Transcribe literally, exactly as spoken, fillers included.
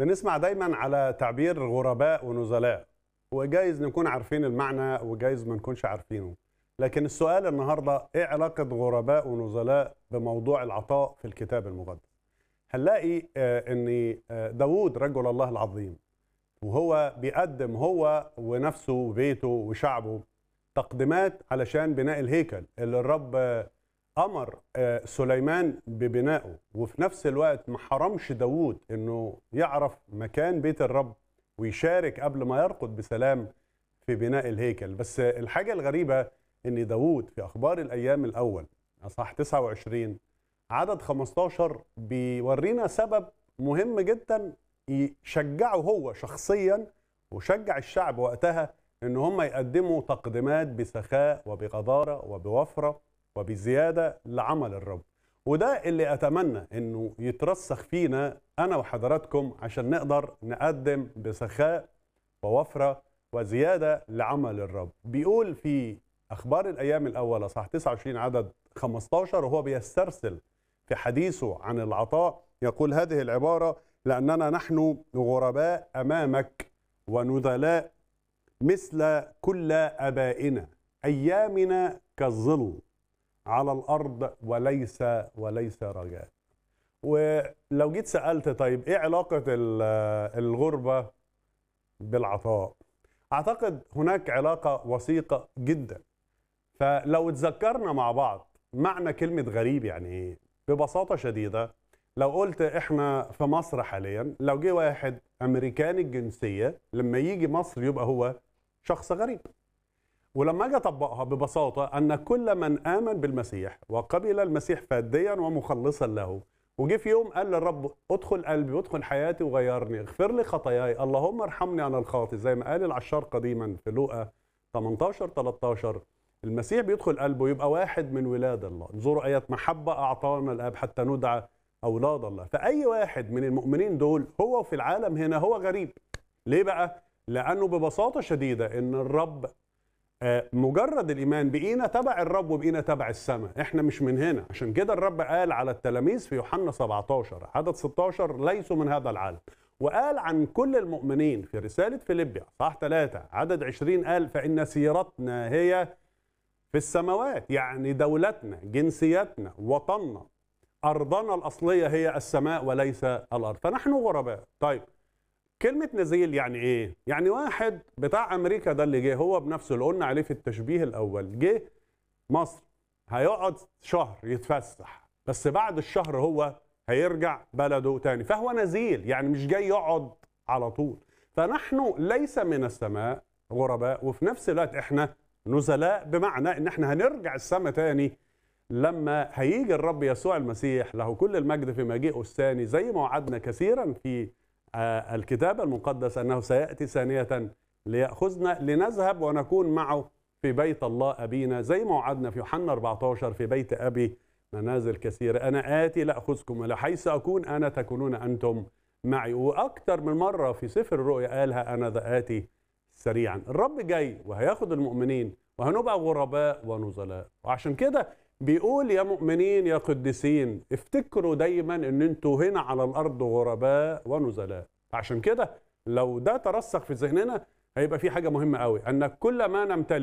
بنسمع دايما على تعبير غرباء ونزلاء، وجايز نكون عارفين المعنى وجايز ما نكونش عارفينه. لكن السؤال النهارده ايه علاقة غرباء ونزلاء بموضوع العطاء في الكتاب المقدس؟ هنلاقي آه ان آه داوود رجل الله العظيم وهو بيقدم هو ونفسه وبيته وشعبه تقدمات علشان بناء الهيكل اللي الرب آه أمر آه سليمان ببنائه، وفي نفس الوقت ما حرمش داوود انه يعرف مكان بيت الرب ويشارك قبل ما يرقد بسلام في بناء الهيكل. بس الحاجة الغريبة ان داوود في اخبار الايام الاول اصحاح تسعة وعشرين عدد خمستاشر بيورينا سبب مهم جدا يشجعه هو شخصيا وشجع الشعب وقتها ان هم يقدموا تقدمات بسخاء وبغضارة وبوفرة وبزيادة لعمل الرب. وده اللي اتمنى انه يترسخ فينا انا وحضراتكم عشان نقدر نقدم بسخاء ووفرة وزيادة لعمل الرب. بيقول في اخبار الايام الاول اصحاح تسعة وعشرين عدد خمستاشر وهو بيسترسل في حديثه عن العطاء، يقول هذه العبارة: لأننا نحن غرباء أمامك ونذلاء مثل كل أبائنا، أيامنا كالظل على الأرض وليس وليس رجاء. ولو جيت سألت طيب إيه علاقة الغربة بالعطاء؟ أعتقد هناك علاقة وثيقة جدا. فلو تذكرنا مع بعض معنى كلمة غريب يعني إيه؟ ببساطة شديدة لو قلت إحنا في مصر حاليا، لو جه واحد أمريكاني الجنسية لما يجي مصر يبقى هو شخص غريب. ولما أجي أطبقها ببساطة أن كل من آمن بالمسيح وقبل المسيح فاديا ومخلصا له وجه في يوم قال للرب ادخل قلبي وادخل حياتي وغيرني، اغفر لي خطاياي، اللهم ارحمني أنا الخاطئ، زي ما قال العشار قديما في لوقا ثمانية عشر ثلاثة عشر، المسيح بيدخل قلبه يبقى واحد من ولاد الله. انظروا آيات محبة أعطانا الآب حتى ندعى أولاد الله. فأي واحد من المؤمنين دول هو في العالم هنا هو غريب. ليه بقى؟ لأنه ببساطة شديدة إن الرب مجرد الإيمان بقينا تبع الرب وبقينا تبع السماء، إحنا مش من هنا. عشان كده الرب قال على التلاميذ في يوحنا سبعة عشر عدد ستة عشر ليسوا من هذا العالم. وقال عن كل المؤمنين في رسالة فيليبيا صح ثلاثة عدد عشرين قال فإن سيرتنا هي في السماوات، يعني دولتنا جنسيتنا وطننا أرضنا الأصلية هي السماء وليس الأرض، فنحن غرباء. طيب كلمة نزيل يعني إيه؟ يعني واحد بتاع أمريكا ده اللي جه هو بنفسه اللي قلنا عليه في التشبيه الأول، جه مصر هيقعد شهر يتفسح، بس بعد الشهر هو هيرجع بلده تاني، فهو نزيل يعني مش جاي يقعد على طول. فنحن ليس من السماء غرباء وفي نفس الوقت إحنا نزلاء، بمعنى إن إحنا هنرجع السماء تاني لما هيجي الرب يسوع المسيح له كل المجد في مجيئه الثاني، زي ما وعدنا كثيرا في آه الكتاب المقدس أنه سيأتي ثانية ليأخذنا لنذهب ونكون معه في بيت الله أبينا، زي ما وعدنا في يوحنا أربعة عشر في بيت أبي منازل كثيرة، أنا آتي لأخذكم لحيث أكون أنا تكونون أنتم معي. وأكثر من مرة في سفر الرؤيا قالها أنا ذا آتي سريعا. الرب جاي وهياخد المؤمنين وهنبقى غرباء ونزلاء. وعشان كده بيقول يا مؤمنين يا قديسين افتكروا دايما ان انتوا هنا على الارض غرباء ونزلاء. عشان كده لو ده ترسخ في ذهننا هيبقى في حاجة مهمة قوي، ان كل ما نمتلك